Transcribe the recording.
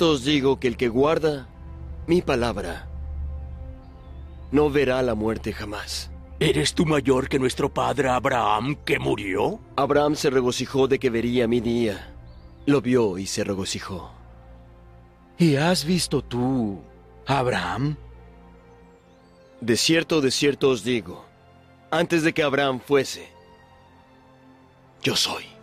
cierto os digo que el que guarda mi palabra no verá la muerte jamás. ¿Eres tú mayor que nuestro padre Abraham, que murió? Abraham se regocijó de que vería mi día. Lo vio y se regocijó. ¿Y has visto tú, Abraham? De cierto os digo, antes de que Abraham fuese, yo soy.